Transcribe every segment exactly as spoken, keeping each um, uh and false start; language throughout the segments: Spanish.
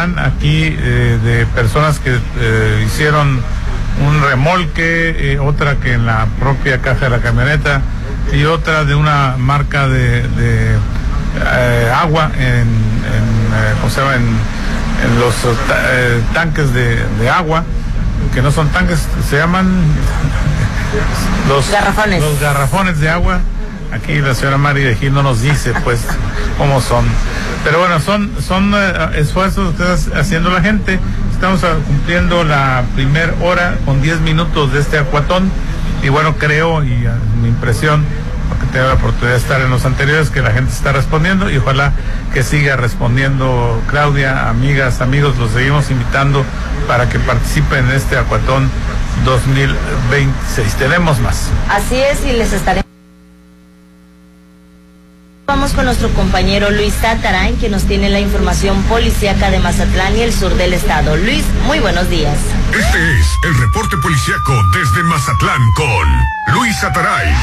Mazatlán, aquí eh, de personas que eh, hicieron un remolque, eh, otra que en la propia caja de la camioneta y otra de una marca de, de eh, agua en, en eh, ¿cómo se llama? En, en los eh, tanques de, de agua, que no son tanques, se llaman los garrafones. Los garrafones de agua. Aquí la señora Mari de Gil no nos dice pues cómo son, pero bueno, son son uh, esfuerzos que está haciendo la gente. Estamos uh, cumpliendo la primera hora con diez minutos de este acuatón y bueno, creo y uh, mi impresión, porque tengo la oportunidad de estar en los anteriores, que la gente está respondiendo y ojalá que siga respondiendo. Claudia, amigas, amigos, los seguimos invitando para que participen en este acuatón dos mil veintiséis. Tenemos más. Así es, y les estaré. Vamos con nuestro compañero Luis Satarain, que nos tiene la información policíaca de Mazatlán y el sur del estado. Luis, muy buenos días. Este es el reporte policíaco desde Mazatlán con Luis Satarain.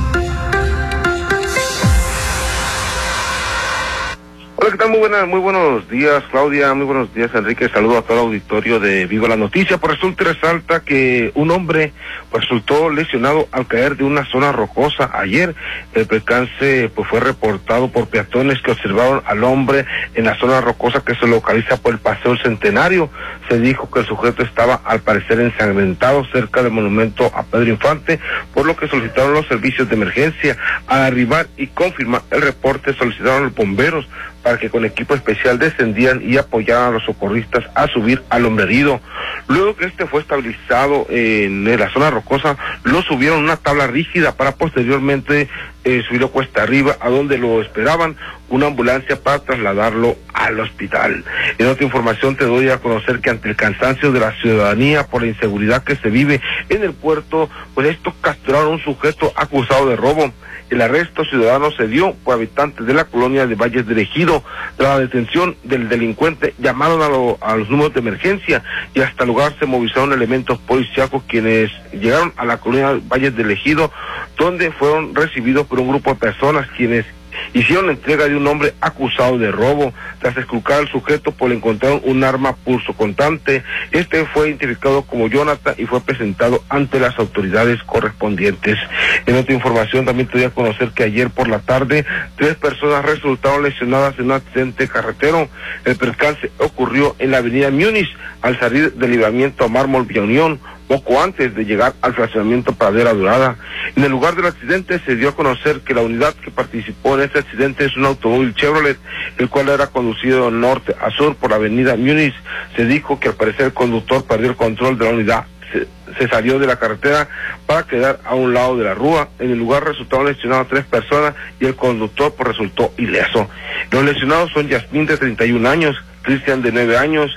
Hola, ¿qué tal? Muy buenas, muy buenos días, Claudia, muy buenos días, Enrique. Saludo a todo el auditorio de Viva la Noticia. Pues resulta y resalta que un hombre pues, resultó lesionado al caer de una zona rocosa ayer. El percance pues fue reportado por peatones que observaron al hombre en la zona rocosa que se localiza por el Paseo del Centenario. Se dijo que el sujeto estaba al parecer ensangrentado cerca del monumento a Pedro Infante, por lo que solicitaron los servicios de emergencia. Al arribar y confirmar el reporte, solicitaron a los bomberos para que con equipo especial descendían y apoyaran a los socorristas a subir al hombre herido. Luego que este fue estabilizado en la zona rocosa, lo subieron a una tabla rígida para posteriormente eh, subirlo cuesta arriba, a donde lo esperaban una ambulancia para trasladarlo al hospital. En otra información te doy a conocer que ante el cansancio de la ciudadanía por la inseguridad que se vive en el puerto, pues estos capturaron a un sujeto acusado de robo. El arresto ciudadano se dio por habitantes de la colonia de Valles del Ejido. Tras la detención del delincuente, llamaron a, lo, a los números de emergencia y hasta el lugar se movilizaron elementos policíacos, quienes llegaron a la colonia de Valles del Ejido, donde fueron recibidos por un grupo de personas quienes hicieron la entrega de un hombre acusado de robo. Tras esculcar al sujeto, pues le encontraron un arma punzocortante. Este fue identificado como Jonathan y fue presentado ante las autoridades correspondientes. En otra información también te doy a conocer que ayer por la tarde tres personas resultaron lesionadas en un accidente carretero. El percance ocurrió en la avenida Múnich al salir del libramiento a Mármol Villa Unión, poco antes de llegar al fraccionamiento Pradera Dorada. En el lugar del accidente se dio a conocer que la unidad que participó en este accidente es un automóvil Chevrolet, el cual era conducido de norte a sur por la avenida Múnich. Se dijo que al parecer el conductor perdió el control de la unidad, se, se salió de la carretera para quedar a un lado de la rúa. En el lugar resultaron lesionadas tres personas y el conductor pues resultó ileso. Los lesionados son Yasmín de treinta y un años, Cristian de nueve años,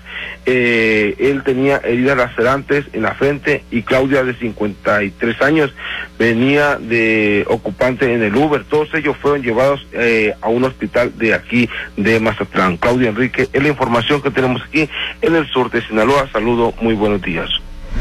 eh, él tenía heridas lacerantes en la frente, y Claudia de cincuenta y tres años, venía de ocupante en el Uber. Todos ellos fueron llevados eh, a un hospital de aquí de Mazatlán. Claudia, Enrique, es la información que tenemos aquí en el sur de Sinaloa. Saludo, muy buenos días.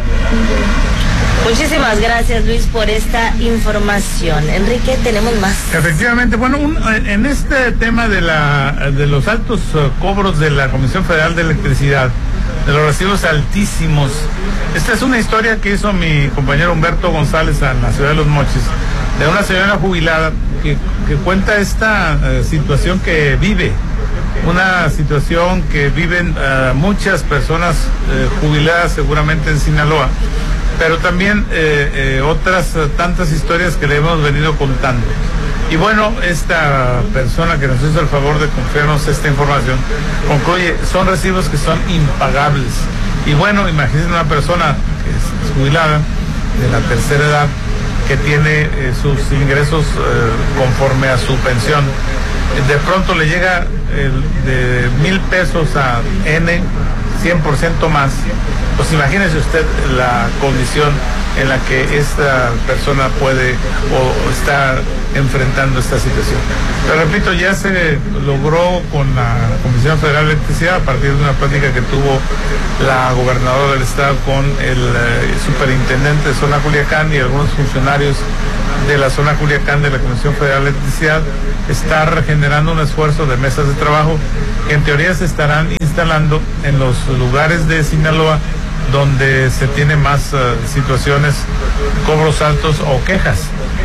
Muchísimas gracias, Luis, por esta información. Enrique, tenemos más. Efectivamente, bueno, un, en este tema de la de los altos uh, cobros de la Comisión Federal de Electricidad, de los recibos altísimos, esta es una historia que hizo mi compañero Humberto González en la ciudad de Los Mochis, de una señora jubilada que, que cuenta esta uh, situación que vive, una situación que viven uh, muchas personas uh, jubiladas seguramente en Sinaloa, pero también eh, eh, otras eh, tantas historias que le hemos venido contando. Y bueno, esta persona que nos hizo el favor de confiarnos esta información concluye, son recibos que son impagables. Y bueno, imagínense una persona que es jubilada, de la tercera edad, que tiene eh, sus ingresos eh, conforme a su pensión. De pronto le llega el, de mil pesos a N, cien por ciento más. Pues imagínese usted la condición en la que esta persona puede o está enfrentando esta situación. Pero repito, ya se logró con la Comisión Federal de Electricidad, a partir de una plática que tuvo la gobernadora del estado con el eh, superintendente de zona Culiacán y algunos funcionarios de la zona Culiacán de la Comisión Federal de Electricidad está generando un esfuerzo de mesas de trabajo que en teoría se estarán instalando en los lugares de Sinaloa donde se tiene más uh, situaciones, cobros altos o quejas.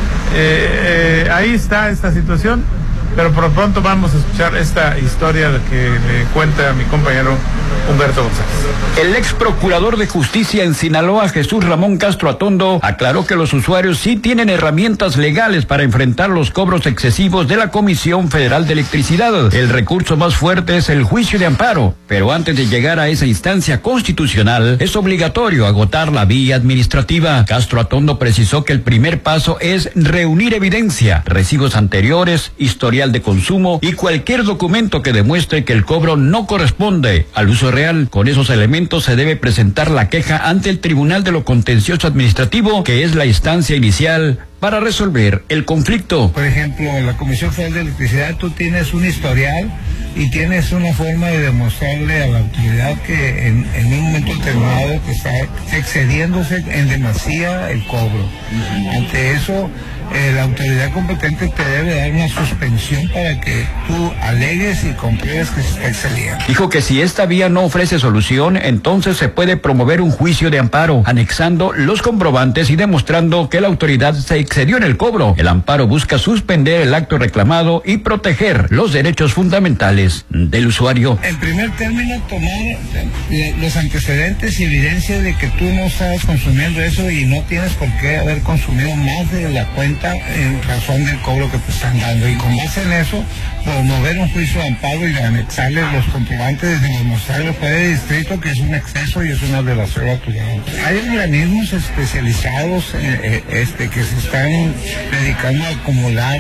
Eh, eh, ahí está esta situación, pero por lo pronto vamos a escuchar esta historia que le cuenta mi compañero Humberto González. El ex procurador de justicia en Sinaloa, Jesús Ramón Castro Atondo, aclaró que los usuarios sí tienen herramientas legales para enfrentar los cobros excesivos de la Comisión Federal de Electricidad. El recurso más fuerte es el juicio de amparo, pero antes de llegar a esa instancia constitucional, es obligatorio agotar la vía administrativa. Castro Atondo precisó que el primer paso es reunir evidencia, recibos anteriores, historial de consumo y cualquier documento que demuestre que el cobro no corresponde al uso real. Con esos elementos se debe presentar la queja ante el Tribunal de lo Contencioso Administrativo, que es la instancia inicial para resolver el conflicto. Por ejemplo, en la Comisión Federal de Electricidad tú tienes un historial y tienes una forma de demostrarle a la autoridad que en, en un momento determinado que está excediéndose en demasía el cobro. Ante eso, eh, la autoridad competente te debe dar una suspensión para que tú alegues y compruebes que se está excediendo. Dijo que si esta vía no ofrece solución, entonces se puede promover un juicio de amparo, anexando los comprobantes y demostrando que la autoridad se excedió en el cobro. El amparo busca suspender el acto reclamado y proteger los derechos fundamentales del usuario. En primer término, tomar los antecedentes y evidencia de que tú no estabas consumiendo eso y no tienes por qué haber consumido más de la cuenta en razón del cobro que te están dando. Y con base en eso, promover un juicio de amparo y anexarles los comprobantes de demostrarle al juez de distrito que es un exceso y es una violación a tu derecho. Hay organismos especializados eh, este, que se están dedicando a acumular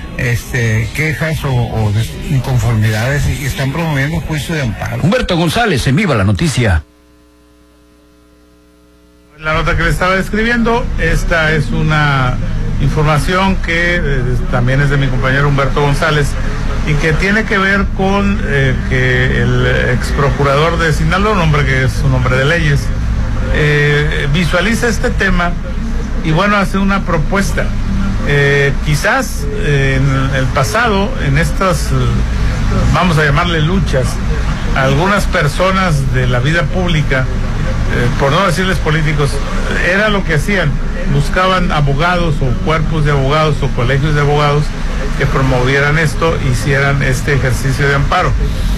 este, quejas o, o inconformidades y están promoviendo un juicio de amparo. Humberto González, en Viva la Noticia. La nota que le estaba describiendo, esta es una información que eh, también es de mi compañero Humberto González y que tiene que ver con eh, que el ex procurador de Sinaloa, un hombre que es un hombre de leyes, eh, visualiza este tema y bueno, hace una propuesta. Eh, quizás eh, en el pasado, en estas, vamos a llamarle luchas, algunas personas de la vida pública, eh, por no decirles políticos, era lo que hacían, buscaban abogados o cuerpos de abogados o colegios de abogados que promovieran esto, hicieran este ejercicio de amparo.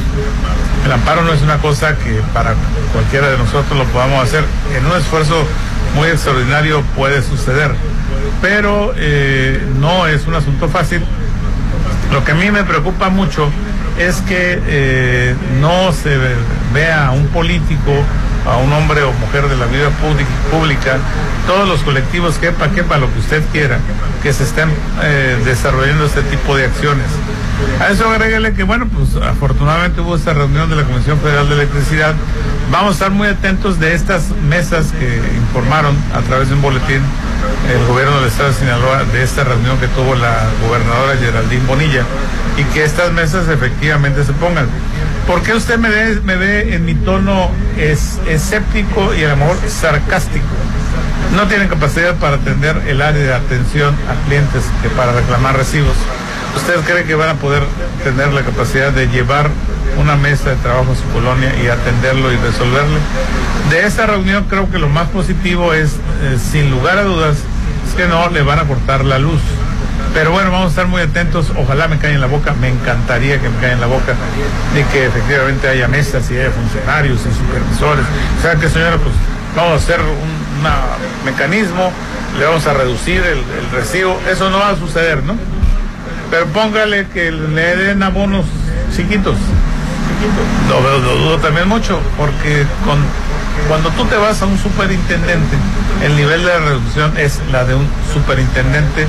El amparo no es una cosa que para cualquiera de nosotros lo podamos hacer, en un esfuerzo muy extraordinario puede suceder, pero eh, no es un asunto fácil. Lo que a mí me preocupa mucho es que eh, no se vea a un político, a un hombre o mujer de la vida pública, todos los colectivos, quepa, quepa, lo que usted quiera, que se estén eh, desarrollando este tipo de acciones. A eso agréguele que, bueno, pues afortunadamente hubo esta reunión de la Comisión Federal de Electricidad. Vamos a estar muy atentos de estas mesas que informaron a través de un boletín el gobierno del estado de Sinaloa de esta reunión que tuvo la gobernadora Geraldine Bonilla y que estas mesas efectivamente se pongan. ¿Por qué usted me ve, me ve en mi tono es, escéptico y a lo mejor sarcástico? No tienen capacidad para atender el área de atención a clientes que para reclamar recibos. ¿Usted cree que van a poder tener la capacidad de llevar una mesa de trabajo a su colonia y atenderlo y resolverle? De esta reunión creo que lo más positivo es, eh, sin lugar a dudas, es que no le van a cortar la luz. Pero bueno, vamos a estar muy atentos, ojalá me caiga en la boca, me encantaría que me caiga en la boca, de que efectivamente haya mesas y haya funcionarios y supervisores. O sea que, señora, pues vamos a hacer un una mecanismo, le vamos a reducir el, el recibo, eso no va a suceder, ¿no? Pero póngale que le den abonos chiquitos. Lo, lo, lo dudo también mucho, porque con, cuando tú te vas a un superintendente, el nivel de reducción es la de un superintendente.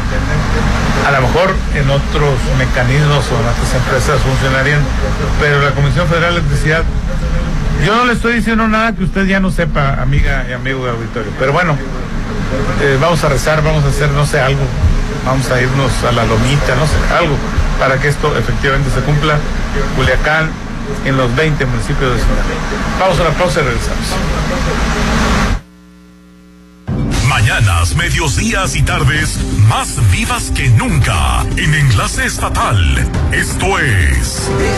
A lo mejor en otros mecanismos o en otras empresas funcionarían, pero la Comisión Federal de Electricidad, yo no le estoy diciendo nada que usted ya no sepa, amiga y amigo de auditorio, pero bueno, eh, vamos a rezar, vamos a hacer, no sé, algo, vamos a irnos a la lomita, no sé, algo, para que esto efectivamente se cumpla. Culiacán, en los veinte municipios de Sinaloa. Vamos a una pausa y regresamos. Mañana mañanas, mediodías y tardes más vivas que nunca en Enlace Estatal. Esto es